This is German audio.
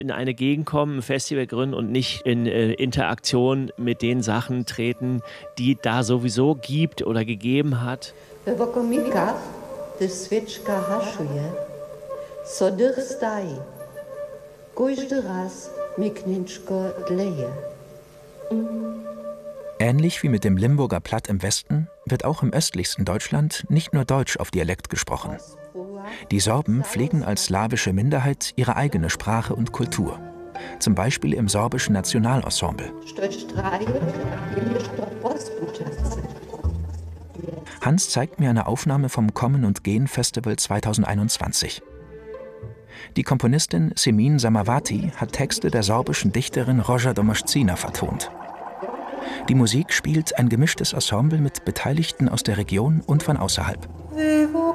in eine Gegend kommen, ein Festival gründen und nicht in Interaktion mit den Sachen treten, die da sowieso gibt oder gegeben hat. Ähnlich wie mit dem Limburger Platt im Westen wird auch im östlichsten Deutschland nicht nur Deutsch auf Dialekt gesprochen. Die Sorben pflegen als slawische Minderheit ihre eigene Sprache und Kultur. Zum Beispiel im sorbischen Nationalensemble. Hans zeigt mir eine Aufnahme vom Kommen und Gehen Festival 2021. Die Komponistin Semin Samawati hat Texte der sorbischen Dichterin Roja Domaschzina vertont. Die Musik spielt ein gemischtes Ensemble mit Beteiligten aus der Region und von außerhalb.